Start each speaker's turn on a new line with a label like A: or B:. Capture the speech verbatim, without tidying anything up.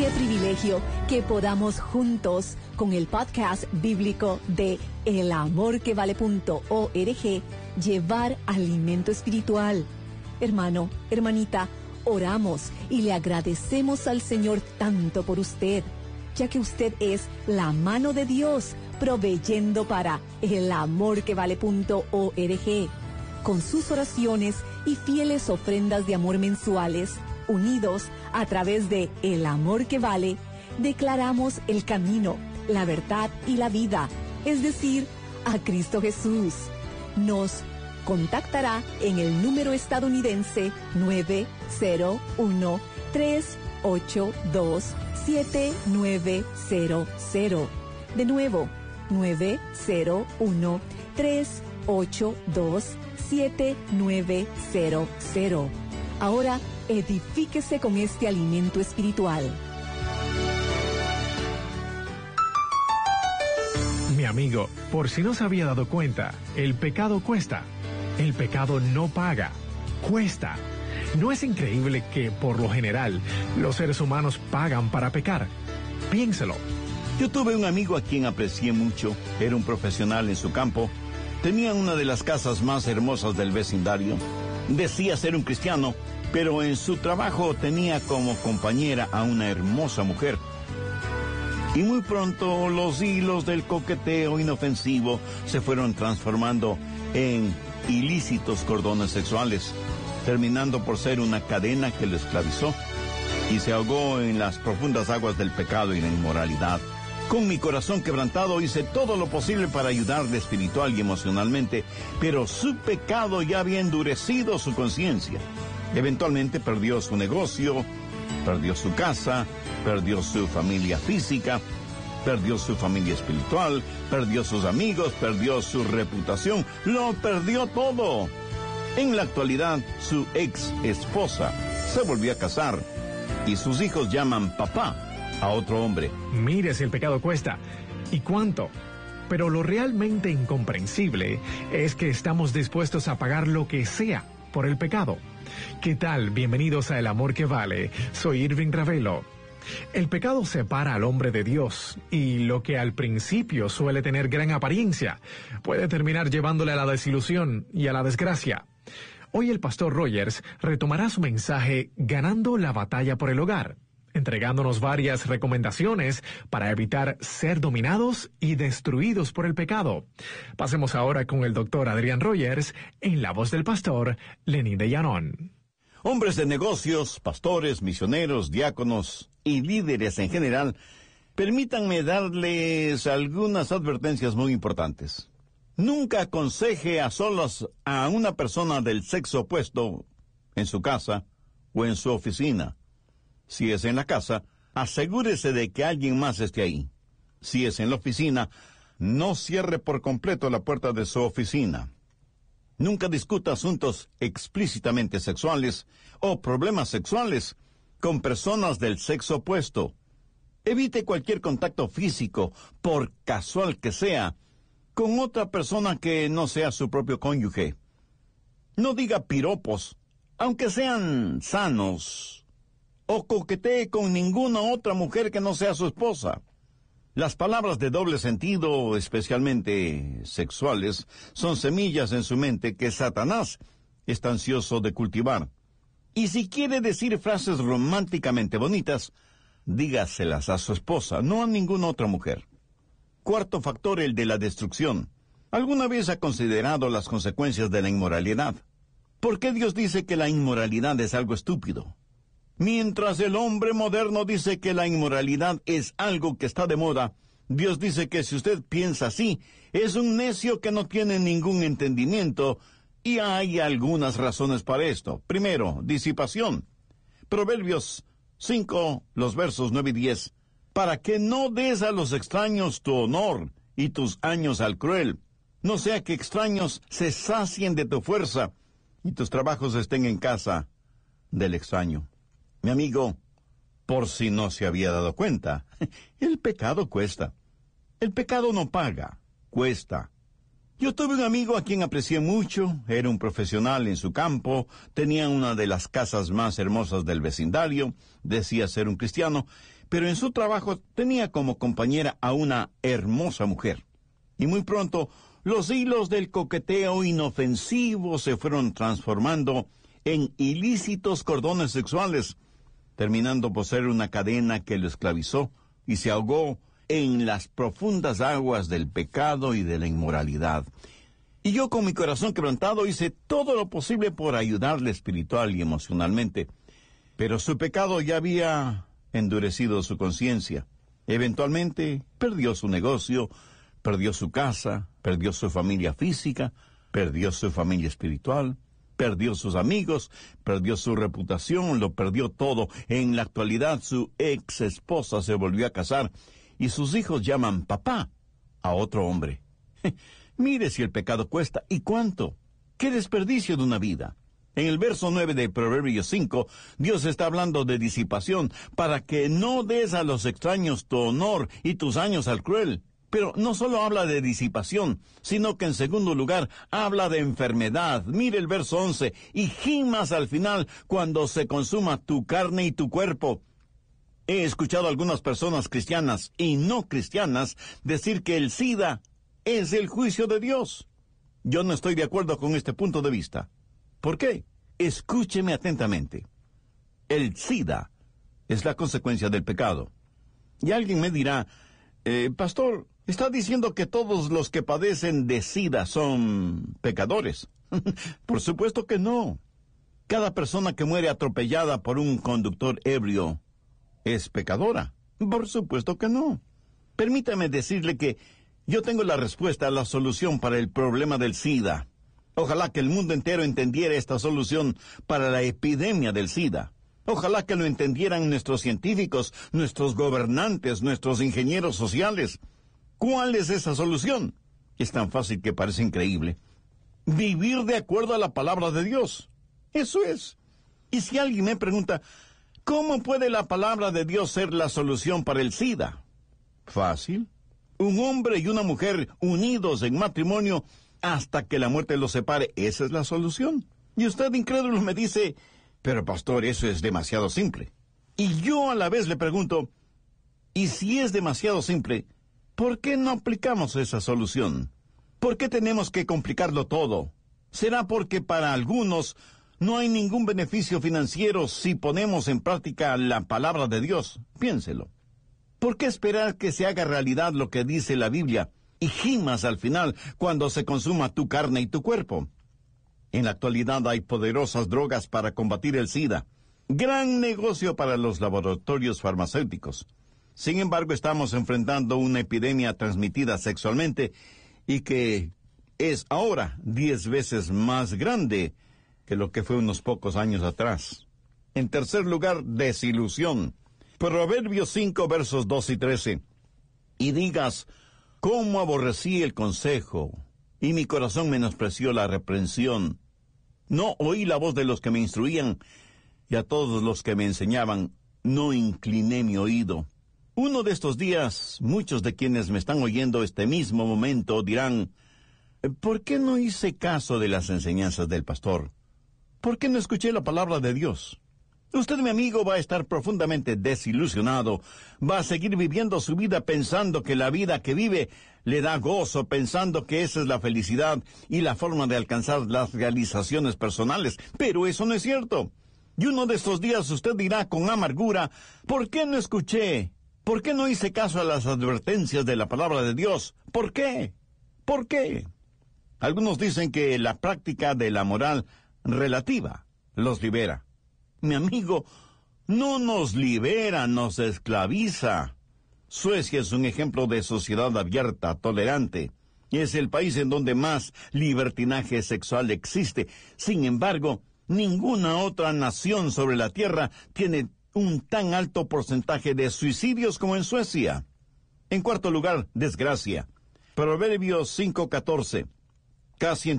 A: Qué privilegio que podamos juntos con el podcast bíblico de el amor que vale punto org llevar alimento espiritual. Hermano, hermanita, oramos y le agradecemos al Señor tanto por usted, ya que usted es la mano de Dios proveyendo para el amor que vale punto org. Con sus oraciones y fieles ofrendas de amor mensuales, unidos a través de El Amor que Vale, declaramos el camino, la verdad y la vida, es decir, a Cristo Jesús. Nos contactará en el número estadounidense nueve cero uno, tres ocho dos, siete nueve cero cero. De nuevo, nueve cero uno, tres ocho dos, siete nueve cero cero. Ahora, edifíquese con este alimento espiritual.
B: Mi amigo, por si no se había dado cuenta, el pecado cuesta. El pecado no paga, cuesta. ¿No es increíble que, por lo general, los seres humanos pagan para pecar? Piénselo.
C: Yo tuve un amigo a quien aprecié mucho, era un profesional en su campo, tenía una de las casas más hermosas del vecindario, decía ser un cristiano, pero en su trabajo tenía como compañera a una hermosa mujer. Y muy pronto los hilos del coqueteo inofensivo se fueron transformando en ilícitos cordones sexuales, terminando por ser una cadena que lo esclavizó y se ahogó en las profundas aguas del pecado y la inmoralidad. Con mi corazón quebrantado hice todo lo posible para ayudarle espiritual y emocionalmente, pero su pecado ya había endurecido su conciencia. Eventualmente perdió su negocio, perdió su casa, perdió su familia física, perdió su familia espiritual, perdió sus amigos, perdió su reputación, lo perdió todo. En la actualidad, su ex esposa se volvió a casar y sus hijos llaman papá a otro hombre.
B: Mire si el pecado cuesta. ¿Y cuánto? Pero lo realmente incomprensible es que estamos dispuestos a pagar lo que sea por el pecado. ¿Qué tal? Bienvenidos a El Amor que Vale. Soy Irving Ravelo. El pecado separa al hombre de Dios, y lo que al principio suele tener gran apariencia puede terminar llevándole a la desilusión y a la desgracia. Hoy el pastor Rogers retomará su mensaje Ganando la batalla por el hogar, entregándonos varias recomendaciones para evitar ser dominados y destruidos por el pecado. Pasemos ahora con el doctor Adrián Rogers en la voz del pastor Lenín de Llanón.
C: Hombres de negocios, pastores, misioneros, diáconos y líderes en general, permítanme darles algunas advertencias muy importantes. Nunca aconseje a solas a una persona del sexo opuesto en su casa o en su oficina. Si es en la casa, asegúrese de que alguien más esté ahí. Si es en la oficina, no cierre por completo la puerta de su oficina. Nunca discuta asuntos explícitamente sexuales o problemas sexuales con personas del sexo opuesto. Evite cualquier contacto físico, por casual que sea, con otra persona que no sea su propio cónyuge. No diga piropos, aunque sean sanos, o coquetee con ninguna otra mujer que no sea su esposa. Las palabras de doble sentido, especialmente sexuales, son semillas en su mente que Satanás está ansioso de cultivar. Y si quiere decir frases románticamente bonitas, dígaselas a su esposa, no a ninguna otra mujer. Cuarto factor, el de la destrucción. ¿Alguna vez ha considerado las consecuencias de la inmoralidad? ¿Por qué Dios dice que la inmoralidad es algo estúpido? Mientras el hombre moderno dice que la inmoralidad es algo que está de moda, Dios dice que si usted piensa así, es un necio que no tiene ningún entendimiento, y hay algunas razones para esto. Primero, disipación. Proverbios cinco, los versos nueve y diez. Para que no des a los extraños tu honor y tus años al cruel, no sea que extraños se sacien de tu fuerza y tus trabajos estén en casa del extraño. Mi amigo, por si no se había dado cuenta, el pecado cuesta. El pecado no paga, cuesta. Yo tuve un amigo a quien aprecié mucho, era un profesional en su campo, tenía una de las casas más hermosas del vecindario, decía ser un cristiano, pero en su trabajo tenía como compañera a una hermosa mujer. Y muy pronto, los hilos del coqueteo inofensivo se fueron transformando en ilícitos cordones sexuales, terminando por ser una cadena que lo esclavizó y se ahogó en las profundas aguas del pecado y de la inmoralidad. Y yo con mi corazón quebrantado hice todo lo posible por ayudarle espiritual y emocionalmente, pero su pecado ya había endurecido su conciencia. Eventualmente perdió su negocio, perdió su casa, perdió su familia física, perdió su familia espiritual, perdió sus amigos, perdió su reputación, lo perdió todo. En la actualidad su ex esposa se volvió a casar y sus hijos llaman papá a otro hombre. Mire si el pecado cuesta, ¿y cuánto? ¡Qué desperdicio de una vida! En el verso nueve de Proverbios cinco, Dios está hablando de disipación, para que no des a los extraños tu honor y tus años al cruel. Pero no solo habla de disipación, sino que en segundo lugar habla de enfermedad. Mire el verso once, y gimas al final cuando se consuma tu carne y tu cuerpo. He escuchado a algunas personas cristianas y no cristianas decir que el SIDA es el juicio de Dios. Yo no estoy de acuerdo con este punto de vista. ¿Por qué? Escúcheme atentamente. El SIDA es la consecuencia del pecado. Y alguien me dirá, eh, pastor, ¿está diciendo que todos los que padecen de SIDA son pecadores? Por supuesto que no. Cada persona que muere atropellada por un conductor ebrio ¿es pecadora? Por supuesto que no. Permítame decirle que yo tengo la respuesta, la solución para el problema del SIDA. Ojalá que el mundo entero entendiera esta solución para la epidemia del SIDA. Ojalá que lo entendieran nuestros científicos, nuestros gobernantes, nuestros ingenieros sociales. ¿Cuál es esa solución? Es tan fácil que parece increíble. Vivir de acuerdo a la palabra de Dios. Eso es. Y si alguien me pregunta, ¿cómo puede la palabra de Dios ser la solución para el SIDA? Fácil. Un hombre y una mujer unidos en matrimonio hasta que la muerte los separe. Esa es la solución. Y usted, incrédulo, me dice, pero pastor, eso es demasiado simple. Y yo a la vez le pregunto, ¿y si es demasiado simple, por qué no aplicamos esa solución? ¿Por qué tenemos que complicarlo todo? ¿Será porque para algunos no hay ningún beneficio financiero si ponemos en práctica la palabra de Dios? Piénselo. ¿Por qué esperar que se haga realidad lo que dice la Biblia y gimas al final cuando se consuma tu carne y tu cuerpo? En la actualidad hay poderosas drogas para combatir el SIDA. Gran negocio para los laboratorios farmacéuticos. Sin embargo, estamos enfrentando una epidemia transmitida sexualmente y que es ahora diez veces más grande que lo que fue unos pocos años atrás. En tercer lugar, desilusión. Proverbios cinco, versos dos y trece. Y digas, ¿cómo aborrecí el consejo? Y mi corazón menospreció la reprensión. No oí la voz de los que me instruían, y a todos los que me enseñaban, no incliné mi oído. Uno de estos días, muchos de quienes me están oyendo este mismo momento dirán, ¿por qué no hice caso de las enseñanzas del pastor? ¿Por qué no escuché la palabra de Dios? Usted, mi amigo, va a estar profundamente desilusionado. Va a seguir viviendo su vida pensando que la vida que vive le da gozo, pensando que esa es la felicidad y la forma de alcanzar las realizaciones personales. Pero eso no es cierto. Y uno de estos días usted dirá con amargura, ¿por qué no escuché? ¿Por qué no hice caso a las advertencias de la palabra de Dios? ¿Por qué? ¿Por qué? Algunos dicen que la práctica de la moral relativa los libera. Mi amigo, no nos libera, nos esclaviza. Suecia es un ejemplo de sociedad abierta, tolerante. Es el país en donde más libertinaje sexual existe. Sin embargo, ninguna otra nación sobre la tierra tiene un tan alto porcentaje de suicidios como en Suecia. En cuarto lugar, desgracia. Proverbios cinco catorce. Casi en